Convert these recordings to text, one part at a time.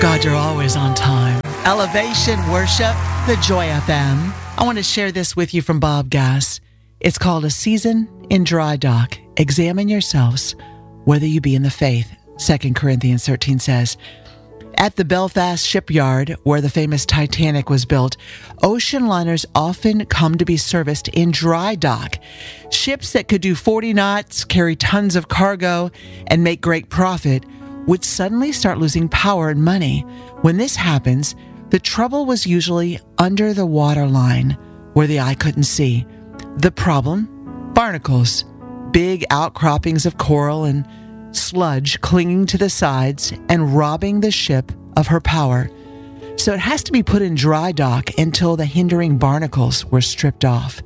God, you're always on time. Elevation Worship, the Joy FM. I want to share this with you from Bob Gass. It's called A Season in Dry Dock. Examine yourselves, whether you be in the faith. 2 Corinthians 13 says, at the Belfast shipyard, where the famous Titanic was built, ocean liners often come to be serviced in dry dock. Ships that could do 40 knots, carry tons of cargo, and make great profit would suddenly start losing power and money. When this happens, the trouble was usually under the waterline, where the eye couldn't see. The problem? Barnacles, big outcroppings of coral and sludge clinging to the sides and robbing the ship of her power. So it has to be put in dry dock until the hindering barnacles were stripped off.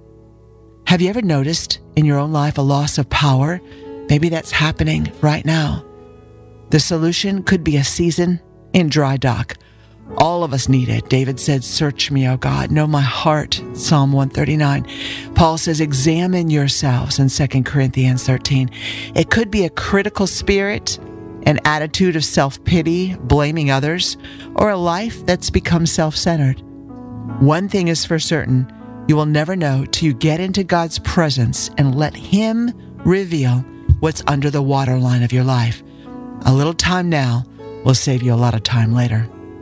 Have you ever noticed in your own life a loss of power? Maybe that's happening right now. The solution could be a season in dry dock. All of us need it. David said, search me, O God, know my heart, Psalm 139. Paul says, examine yourselves in 2 Corinthians 13. It could be a critical spirit, an attitude of self-pity, blaming others, or a life that's become self-centered. One thing is for certain, you will never know till you get into God's presence and let Him reveal what's under the waterline of your life. A little time now will save you a lot of time later.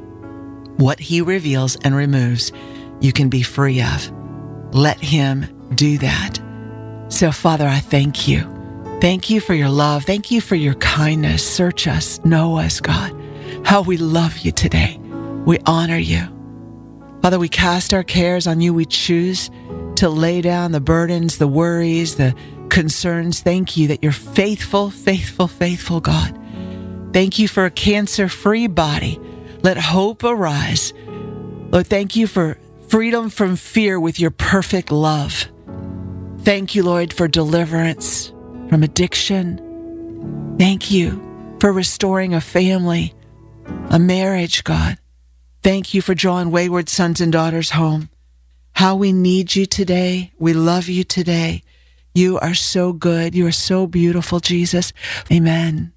What He reveals and removes, you can be free of. Let Him do that. So, Father, I thank you. Thank you for your love. Thank you for your kindness. Search us, know us, God. How we love you today. We honor you. Father, we cast our cares on you. We choose to lay down the burdens, the worries, the concerns. Thank you that you're faithful, faithful, faithful, God. Thank you for a cancer-free body. Let hope arise. Lord, thank you for freedom from fear with your perfect love. Thank you, Lord, for deliverance from addiction. Thank you for restoring a family, a marriage, God. Thank you for drawing wayward sons and daughters home. How we need you today. We love you today. You are so good. You are so beautiful, Jesus. Amen.